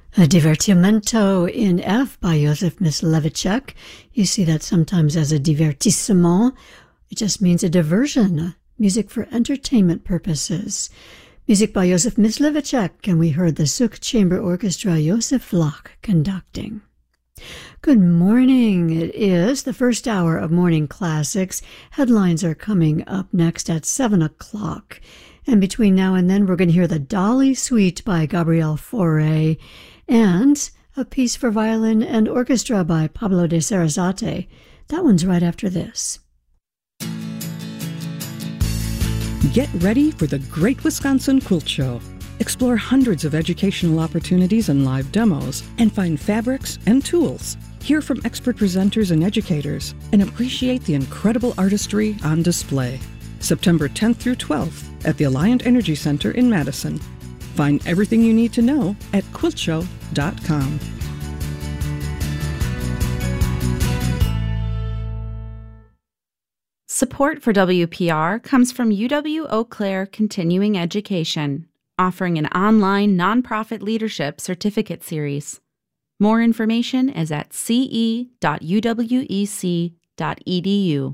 A divertimento in F by Josef Mysliveček. You see that sometimes as a divertissement. It just means a diversion, music for entertainment purposes. Music by Josef Mysliveček, and we heard the Suk Chamber Orchestra Josef Vlach conducting. Good morning. It is the first hour of Morning Classics. Headlines are coming up next at 7 o'clock. And between now and then, we're going to hear the Dolly Suite by Gabriel Fauré and a piece for violin and orchestra by Pablo de Sarasate. That one's right after this. Get ready for the Great Wisconsin Quilt Show. Explore hundreds of educational opportunities and live demos, and find fabrics and tools. Hear from expert presenters and educators, and appreciate the incredible artistry on display. September 10th through 12th at the Alliant Energy Center in Madison. Find everything you need to know at quiltshow.com. Support for WPR comes from UW Eau Claire Continuing Education, offering an online nonprofit leadership certificate series. More information is at ce.uwec.edu.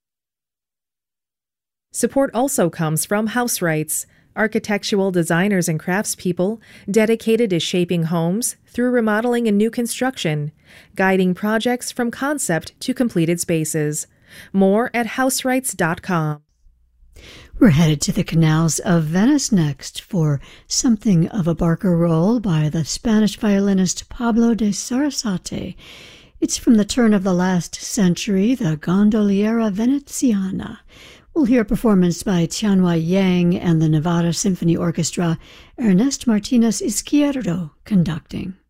Support also comes from House Rights, architectural designers and craftspeople dedicated to shaping homes through remodeling and new construction, guiding projects from concept to completed spaces. More at houserights.com. We're headed to the canals of Venice next for Something of a Barcarolle by the Spanish violinist Pablo de Sarasate. It's from the turn of the last century, the Gondoliera Veneziana. We'll hear a performance by Tianhua Yang and the Nevada Symphony Orchestra, Ernest Martinez Izquierdo conducting.